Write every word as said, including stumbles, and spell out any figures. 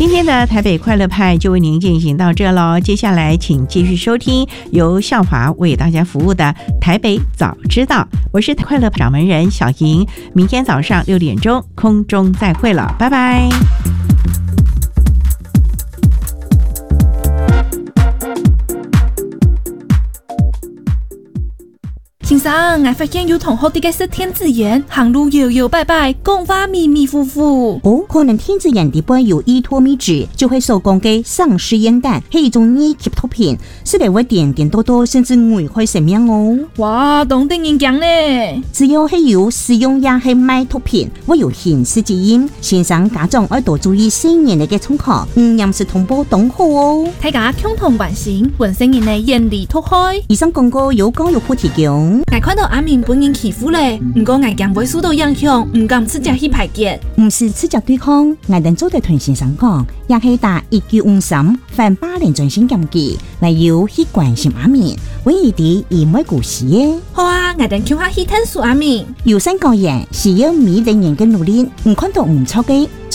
今天的台北快乐派就为您进行到这咯，接下来请继续收听由校华为大家服务的台北早知道，我是快乐掌门人小莹，明天早上六点钟空中再会了，拜拜。 先生，我发现有同学啲嘅是天子眼，行路搖摇摆摆，讲话迷迷糊糊。 哦，可能天子眼底部有依托米质，就会所讲嘅丧尸烟弹，係一種二級毒品，是嚟會點點多多，甚至危害生命哦。 哇，懂得人講呢。 只要係有使用也係賣毒品，會有刑事責任。先生家長要多注意四年嚟嘅衝考，唔嚴是通報董好哦。 大家共同關心，本身人嘅眼裡脫開。 以上廣告由教育部提供。 我看到阿明本人欺負咧，唔過我驚會受到影響，唔敢直接去排解。 唔是直接對抗，我哋做對同先生講，也係打一九五三反霸凌專線檢舉，嚟要去關心阿明，為伊啲而唔係故事嘅。 好啊，我哋叫下去探索阿明。 有三個人是要每個人嘅努力，唔看到唔錯嘅。